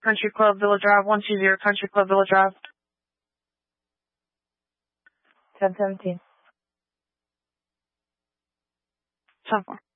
Country Club Villa Drive, 120 Country Club Villa Drive. 1017. 10-4.